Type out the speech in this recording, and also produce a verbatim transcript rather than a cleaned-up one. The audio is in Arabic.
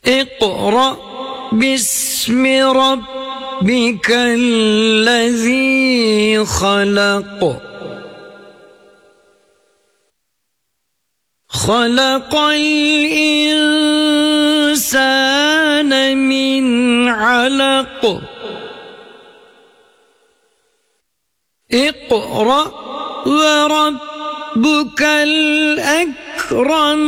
اقرأ باسم ربك الذي خلق خلق الإنسان من علق اقرأ وربك الأكرم